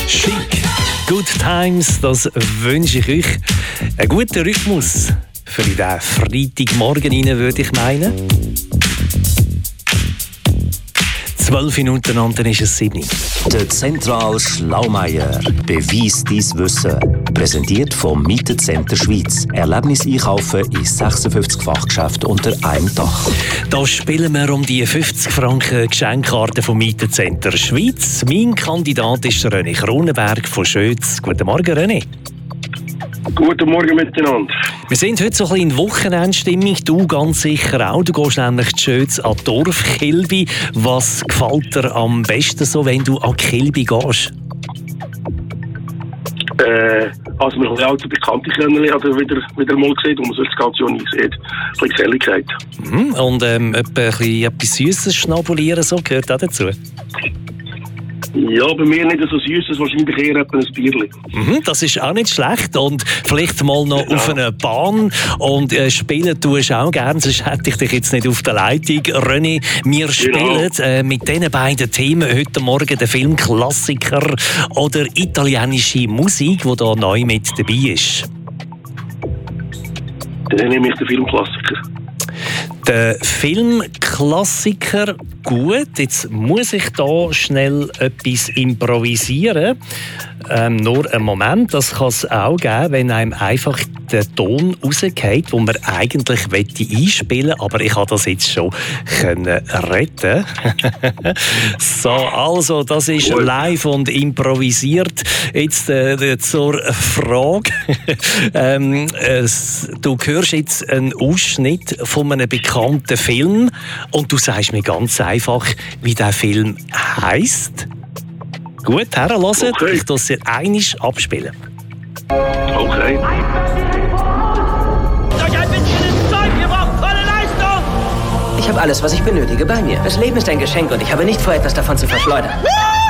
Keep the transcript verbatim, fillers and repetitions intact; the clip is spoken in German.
Chic, Good Times, das wünsche ich euch. Ein guter Rhythmus für den Freitagmorgen rein, würde ich meinen. Zwölf Minuten und dann ist es sieben. Der Zentral Schlaumeier. Beweis dein Wissen. Präsentiert vom Mietencenter Schweiz. Erlebnis einkaufen in sechsundfünfzig Fachgeschäften unter einem Dach. Da spielen wir um die fünfzig Franken Geschenkkarte vom Mietencenter Schweiz. Mein Kandidat ist René Kronenberg von Schötz. Guten Morgen, René. Guten Morgen miteinander. Wir sind heute so ein bisschen in Wochenendstimmung. Du ganz sicher auch. Du gehst nämlich zu Schötz an Dorfkilby. Was gefällt dir am besten so, wenn du an Kilby gehst? Äh, also wir haben ja alte Bekannte kennengelernt, oder wieder, wieder mal gesehen, wo man sonst das Ganze nie sieht. Ein bisschen Geselligkeit. Mhm. Und ähm, etwa ein bisschen etwas Süßes schnabulieren, so gehört auch dazu? Ja, bei mir nicht so süßes, wahrscheinlich eher ein Bierchen. Mhm, das ist auch nicht schlecht. Und vielleicht mal noch Genau. auf einer Bahn. Und äh, spielen tust du auch gerne, sonst hätte ich dich jetzt nicht auf der Leitung. René, wir spielen äh, mit diesen beiden Themen heute Morgen den Film Klassiker oder italienische Musik, die da neu mit dabei ist. Dann nehme ich den Filmklassiker. Der Filmklassiker, gut, jetzt muss ich da schnell etwas improvisieren. Ähm, nur einen Moment, das kann es auch geben, wenn einem einfach der Ton rausgeht, den man eigentlich einspielen möchte, aber ich habe das jetzt schon können retten. So, also, das ist live und improvisiert. Jetzt äh, zur Frage. ähm, es, du hörst jetzt einen Ausschnitt von einem bekannten Film und du sagst mir ganz einfach, wie der Film heisst. Gut, herlassen. Okay. Ich muss es einmal abspielen. Okay. Durch ein bisschen Zeug, ihr braucht volle Leistung! Ich habe alles, was ich benötige, bei mir. Das Leben ist ein Geschenk und ich habe nicht vor, etwas davon zu verschleudern.